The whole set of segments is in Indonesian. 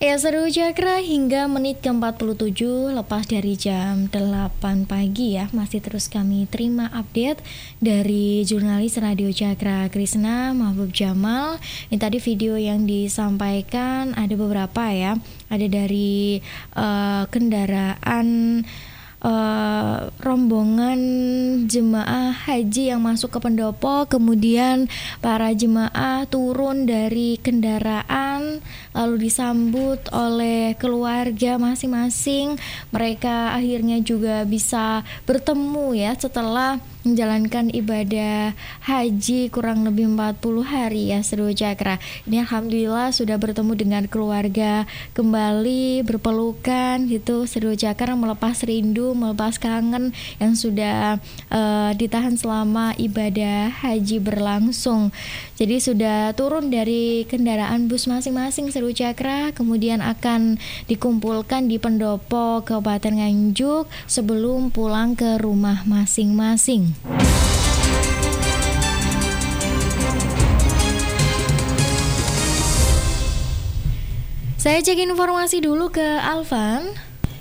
Ya, seru Cakra hingga menit ke-47 lepas dari jam 8 pagi ya. Masih terus kami terima update dari jurnalis Radio Cakra Krisna Mahbub Jamal. Ini tadi video yang disampaikan ada beberapa ya. Ada dari kendaraan rombongan jemaah haji yang masuk ke pendopo, kemudian para jemaah turun dari kendaraan lalu disambut oleh keluarga masing-masing. Mereka akhirnya juga bisa bertemu ya setelah menjalankan ibadah haji kurang lebih 40 hari ya Seru Cakra. Ini alhamdulillah sudah bertemu dengan keluarga kembali, berpelukan gitu Seru Cakra, melepas rindu, melepas kangen yang sudah ditahan selama ibadah haji berlangsung. Jadi sudah turun dari kendaraan bus masing-masing Seru Cakra, kemudian akan dikumpulkan di pendopo Kabupaten Nganjuk sebelum pulang ke rumah masing-masing. Saya cek informasi dulu ke Alvan.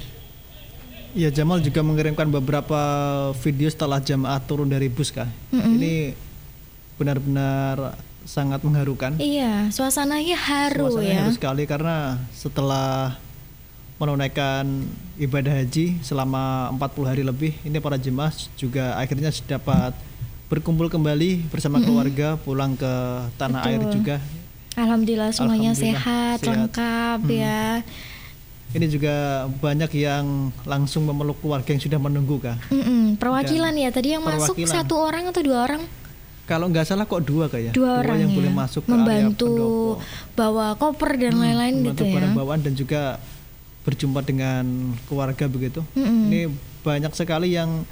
Ya, Jamal juga mengirimkan beberapa video setelah jamaah turun dari bus kah. Ini benar-benar sangat mengharukan. Iya, suasananya haru ya. Haru sekali karena setelah menunaikan ibadah haji selama 40 hari lebih, ini para jemaah juga akhirnya dapat berkumpul kembali bersama keluarga, pulang ke tanah air juga. Alhamdulillah semuanya sehat, lengkap ya. Ini juga banyak yang langsung memeluk keluarga yang sudah menunggu kah. Perwakilan ya, tadi yang masuk 1 orang atau 2 orang? Kalau nggak salah kok 2 kayak. 2 orang yang ya, boleh masuk membantu ke area pendopo, bawa koper dan lain-lain gitu ya. barang bawaan dan juga berjumpa dengan keluarga begitu. Ini banyak sekali yang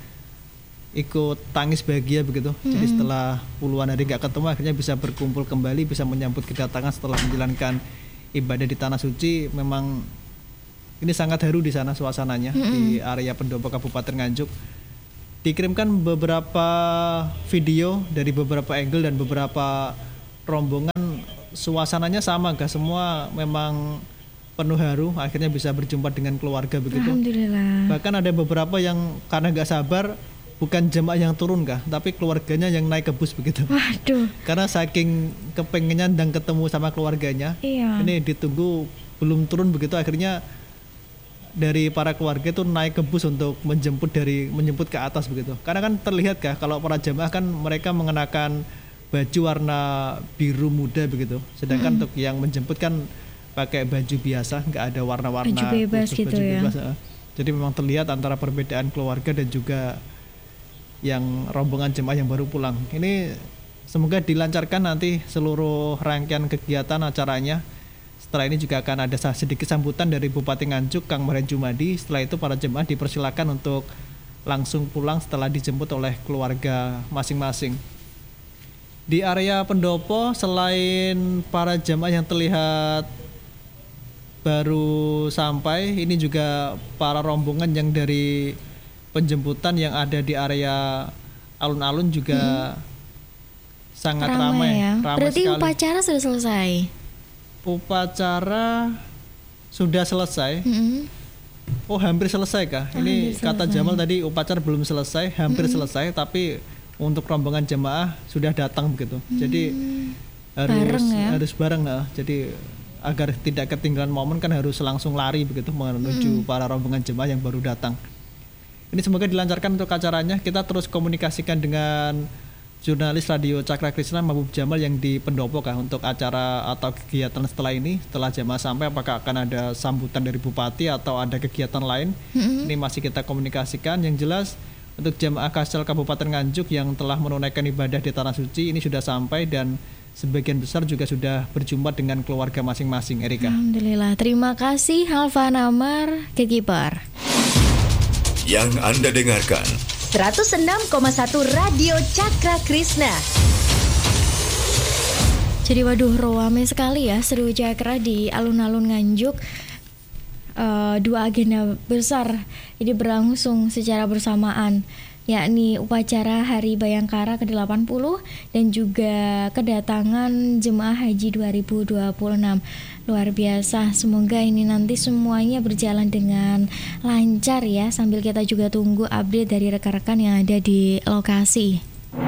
ikut tangis bahagia begitu. Jadi setelah puluhan hari nggak ketemu, akhirnya bisa berkumpul kembali, bisa menyambut kedatangan setelah menjalankan ibadah di tanah suci. Memang ini sangat haru di sana suasananya di area pendopo Kabupaten Nganjuk. Dikirimkan beberapa video dari beberapa angle dan beberapa rombongan, suasananya sama, gak semua memang penuh haru, akhirnya bisa berjumpa dengan keluarga begitu. Alhamdulillah. Bahkan ada beberapa yang karena gak sabar, bukan jemaah yang turun kah, tapi keluarganya yang naik ke bus begitu. Waduh. Karena saking kepengennya dan ketemu sama keluarganya, ini ditunggu belum turun begitu, akhirnya dari para keluarga itu naik ke bus untuk menjemput ke atas begitu. Karena kan terlihat kah kalau para jemaah kan mereka mengenakan baju warna biru muda begitu, sedangkan untuk yang menjemput kan pakai baju biasa, nggak ada warna-warna baju bebas khusus, gitu baju ya. bebas. Jadi memang terlihat antara perbedaan keluarga dan juga yang rombongan jemaah yang baru pulang. Ini semoga dilancarkan nanti seluruh rangkaian kegiatan acaranya. Setelah ini juga akan ada sedikit sambutan dari Bupati Nganjuk, Kang Mahren Jumadi. Setelah itu para jemaah dipersilakan untuk langsung pulang setelah dijemput oleh keluarga masing-masing. Di area pendopo, selain para jemaah yang terlihat baru sampai, ini juga para rombongan yang dari penjemputan yang ada di area alun-alun juga sangat ramai ya. Berarti sekali. upacara sudah selesai? Upacara sudah selesai. Oh, hampir selesai kah? Ini kata Jamal tadi upacara belum selesai, hampir selesai, tapi untuk rombongan jemaah sudah datang begitu. Jadi harus bareng ya. Jadi agar tidak ketinggalan momen kan harus langsung lari begitu menuju para rombongan jemaah yang baru datang. Ini semoga dilancarkan untuk acaranya. Kita terus komunikasikan dengan jurnalis Radio Cakra Krisna Mahbub Jamal yang di pendopo kah untuk acara atau kegiatan setelah ini, setelah jemaah sampai, apakah akan ada sambutan dari bupati atau ada kegiatan lain. Ini masih kita komunikasikan. Yang jelas untuk jemaah Kasal Kabupaten Nganjuk yang telah menunaikan ibadah di tanah suci ini sudah sampai dan sebagian besar juga sudah berjumpa dengan keluarga masing-masing. Erika. Alhamdulillah. Terima kasih Alvan Amar, Kekipar. Yang Anda dengarkan 106,1 Radio Cakra Krisna. Jadi waduh, ramai sekali ya Seru Cakra di alun-alun Nganjuk. 2 agenda besar ini berlangsung secara bersamaan. yakni upacara Hari Bayangkara ke-80 dan juga kedatangan jemaah haji 2026. Luar biasa, semoga ini nanti semuanya berjalan dengan lancar ya, sambil kita juga tunggu update dari rekan-rekan yang ada di lokasi.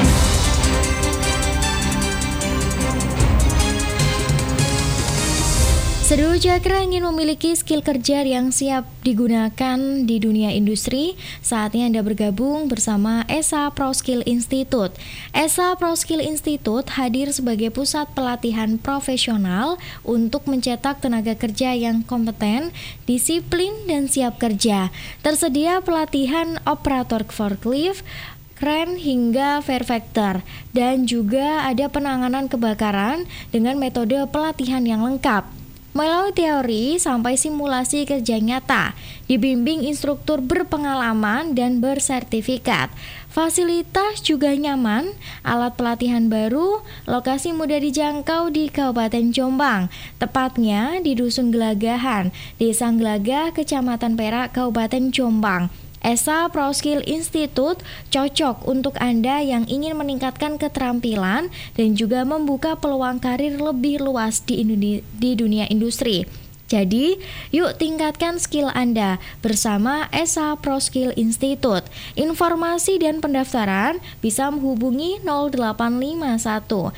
Seluruh Cakra ingin memiliki skill kerja yang siap digunakan di dunia industri. Saatnya Anda bergabung bersama ESA Pro Skill Institute. ESA Pro Skill Institute hadir sebagai pusat pelatihan profesional untuk mencetak tenaga kerja yang kompeten, disiplin, dan siap kerja. Tersedia pelatihan operator forklift, kren hingga fairfactor, dan juga ada penanganan kebakaran dengan metode pelatihan yang lengkap. Melalui teori sampai simulasi kerja nyata, dibimbing instruktur berpengalaman dan bersertifikat. Fasilitas juga nyaman, alat pelatihan baru, lokasi mudah dijangkau di Kabupaten Jombang, tepatnya di Dusun Gelagahan, Desa Gelagah, Kecamatan Perak, Kabupaten Jombang. ESA Pro Skill Institute cocok untuk Anda yang ingin meningkatkan keterampilan dan juga membuka peluang karir lebih luas di dunia industri. Jadi, yuk tingkatkan skill Anda bersama ESA Pro Skill Institute. Informasi dan pendaftaran bisa menghubungi 0851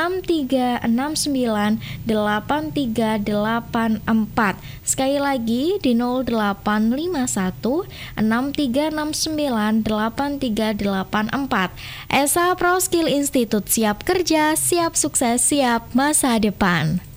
6369 8384. Sekali lagi di 0851 6369 8384. ESA Pro Skill Institute, siap kerja, siap sukses, siap masa depan.